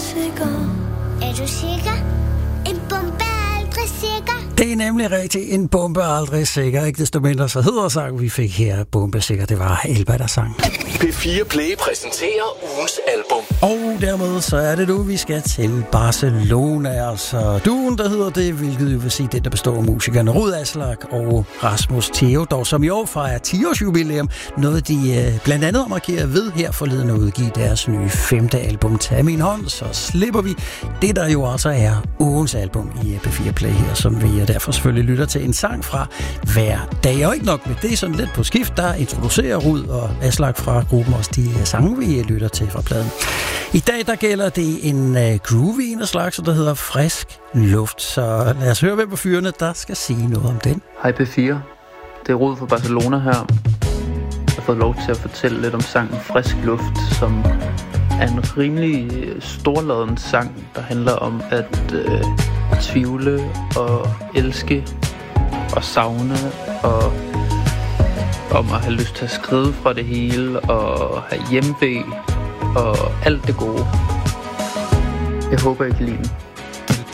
sikker? Er du sikker? En bombe er aldrig sikker. Det er nemlig rigtigt. En bombe er aldrig sikker. Ikke desto mindre så hedder sangen, vi fik her, bombe sikker. Det var Elba, der sang. P4 Play præsenterer ugens album. Og dermed så er det nu, vi skal til Barcelona. Altså duen, der hedder det, hvilket jo vil sige det, der består af musikerne Rud Aslak og Rasmus Theodor, som i år fejrer 10-års jubilæum. Noget de blandt andet markerer ved her forleden at udgive deres nye 5. album. Tag min hånd, så slipper vi det, der jo også er ugens album i P4 Play her, som vi derfor selvfølgelig lytter til en sang fra hver dag. Og ikke nok med det, sådan lidt på skift, der introducerer Rud og Aslak fra gruppen også de sange, vi lytter til fra pladen. I dag, der gælder det en groovy en af slags, der hedder Frisk Luft. Så lad os høre, hvem på fyrene, der skal sige noget om den. Hej P4, det er Rud fra Barcelona her. Jeg har fået lov til at fortælle lidt om sangen Frisk Luft, som er en rimelig storladen sang, der handler om at tvivle og elske og savne og om at have lyst til at skride fra det hele og have hjemve og alt det gode. Jeg håber, I kan lide den.